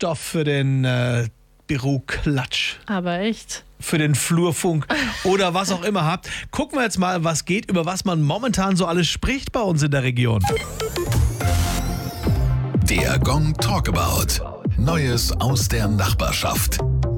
Stoff für den Büroklatsch. Aber echt. Für den Flurfunk oder was auch immer habt. Gucken wir jetzt mal, was geht, über was man momentan so alles spricht bei uns in der Region. Der Gong Talkabout. Neues aus der Nachbarschaft.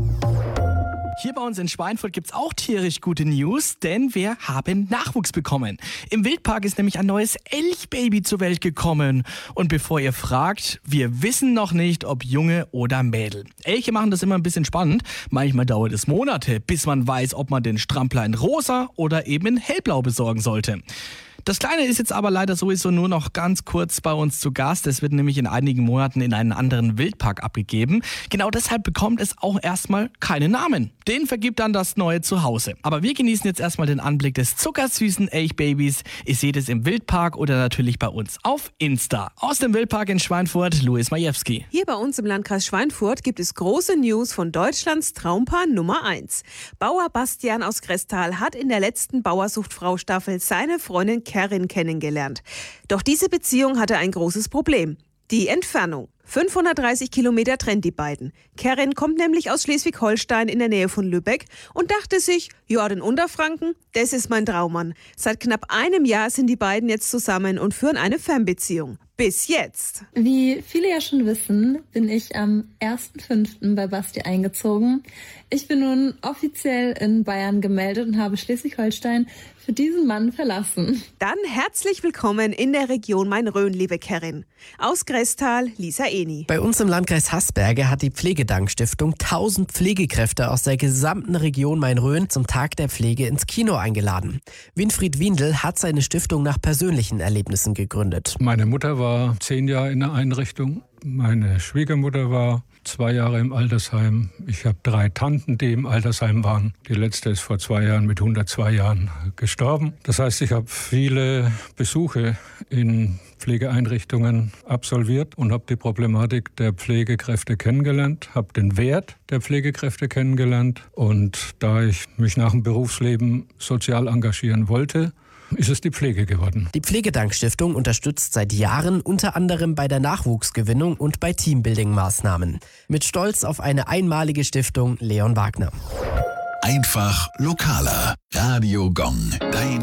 Hier bei uns in Schweinfurt gibt's auch tierisch gute News, denn wir haben Nachwuchs bekommen. Im Wildpark ist nämlich ein neues Elchbaby zur Welt gekommen. Und bevor ihr fragt, wir wissen noch nicht, ob Junge oder Mädel. Elche machen das immer ein bisschen spannend. Manchmal dauert es Monate, bis man weiß, ob man den Strampler in rosa oder eben in hellblau besorgen sollte. Das Kleine ist jetzt aber leider sowieso nur noch ganz kurz bei uns zu Gast. Es wird nämlich in einigen Monaten in einen anderen Wildpark abgegeben. Genau deshalb bekommt es auch erstmal keinen Namen. Den vergibt dann das neue Zuhause. Aber wir genießen jetzt erstmal den Anblick des zuckersüßen Elchbabys. Ihr seht es im Wildpark oder natürlich bei uns auf Insta. Aus dem Wildpark in Schweinfurt, Louis Majewski. Hier bei uns im Landkreis Schweinfurt gibt es große News von Deutschlands Traumpaar Nummer 1. Bauer Bastian aus Grestal hat in der letzten Bauersuchtfrau-Staffel seine Freundin Karin kennengelernt. Doch diese Beziehung hatte ein großes Problem. Die Entfernung. 530 Kilometer trennt die beiden. Karin kommt nämlich aus Schleswig-Holstein in der Nähe von Lübeck und dachte sich, ja, den Unterfranken, das ist mein Traummann. Seit knapp einem Jahr sind die beiden jetzt zusammen und führen eine Fernbeziehung. Bis jetzt. Wie viele ja schon wissen, bin ich am 1.5. bei Basti eingezogen. Ich bin nun offiziell in Bayern gemeldet und habe Schleswig-Holstein für diesen Mann verlassen. Dann herzlich willkommen in der Region Main-Rhön, liebe Karin. Aus Grestal, Lisa Eni. Bei uns im Landkreis Haßberge hat die Pflegedank-Stiftung 1000 Pflegekräfte aus der gesamten Region Main-Rhön zum Tag der Pflege ins Kino eingeladen. Winfried Windel hat seine Stiftung nach persönlichen Erlebnissen gegründet. Meine Mutter war 10 Jahre in der Einrichtung. Meine Schwiegermutter war 2 Jahre im Altersheim. Ich habe 3 Tanten, die im Altersheim waren. Die letzte ist vor 2 Jahren mit 102 Jahren gestorben. Das heißt, ich habe viele Besuche in Pflegeeinrichtungen absolviert und habe die Problematik der Pflegekräfte kennengelernt, habe den Wert der Pflegekräfte kennengelernt. Und da ich mich nach dem Berufsleben sozial engagieren wollte, ist es die Pflege geworden. Die Pflegedank-Stiftung unterstützt seit Jahren unter anderem bei der Nachwuchsgewinnung und bei Teambuilding-Maßnahmen. Mit Stolz auf eine einmalige Stiftung Leon Wagner. Einfach lokaler. Radio Gong. Dein